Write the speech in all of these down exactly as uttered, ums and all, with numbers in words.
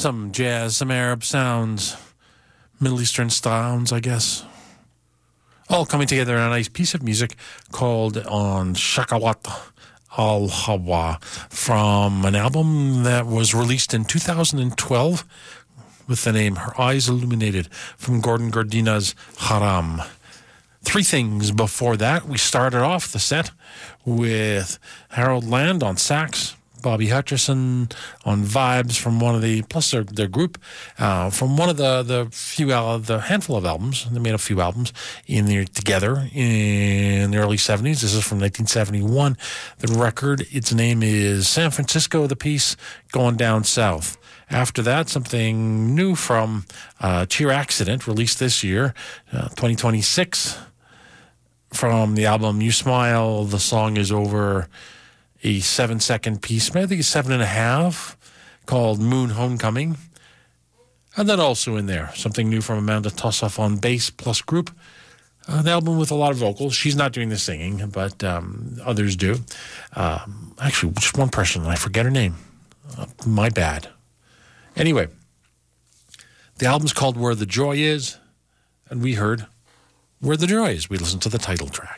some jazz, some Arab sounds, Middle Eastern sounds, I guess. All coming together in a nice piece of music called On Shakawat Al-Hawa from an album that was released in two thousand twelve with the name Her Eyes Illuminated from Gordon Gardina's Haram. Three things before that. We started off the set with Harold Land on sax, Bobby Hutcherson on vibes from one of the, plus their, their group, uh, from one of the, the few, uh, the handful of albums, they made a few albums in there together in the early seventies. This is from nineteen seventy-one. The record, its name is San Francisco, the piece, Going Down South. After that, something new from uh, Cheer Accident, released this year, uh, twenty twenty-six, from the album You Smile, The Song Is Over, a seven-second piece, I think it's seven and a half, called Moon Homecoming. And then also in there, something new from Amanda Tossoff on bass plus group. An album with a lot of vocals. She's not doing the singing, but um, others do. Um, actually, just one person, and I forget her name. Uh, my bad. Anyway, the album's called Where the Joy Is, and we heard Where the Joy Is. We listened to the title track.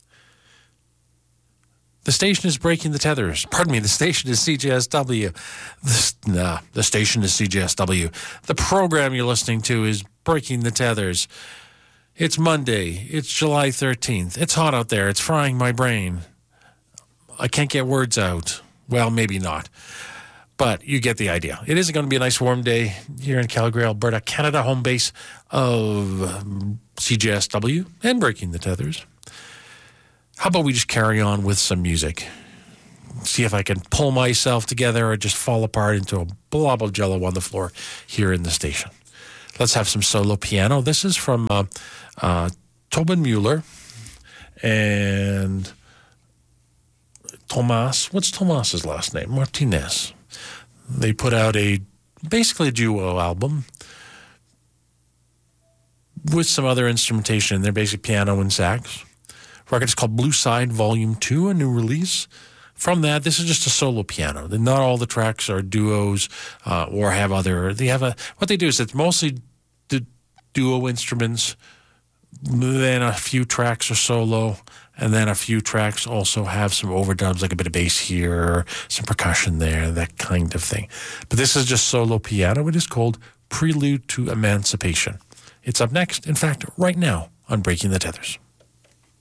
The station is Breaking the Tethers. Pardon me, the station is C J S W. The, nah, the station is C J S W. The program you're listening to is Breaking the Tethers. It's Monday. It's July thirteenth. It's hot out there. It's frying my brain. I can't get words out. Well, maybe not. But you get the idea. It is going to be a nice warm day here in Calgary, Alberta, Canada, home base of C J S W and Breaking the Tethers. How about we just carry on with some music? See if I can pull myself together or just fall apart into a blob of jello on the floor here in the station. Let's have some solo piano. This is from uh, uh, Tobin Mueller and Tomas. What's Tomas's last name? Martinez. They put out a basically a duo album with some other instrumentation in there, basic piano and sax. The record is called Blue Side Volume two, a new release. From that, this is just a solo piano. Not all the tracks are duos uh, or have other. They have a what they do is it's mostly the duo instruments, then a few tracks are solo, and then a few tracks also have some overdubs, like a bit of bass here, some percussion there, that kind of thing. But this is just solo piano. It is called Prelude to Emancipation. It's up next, in fact, right now on Breaking the Tethers.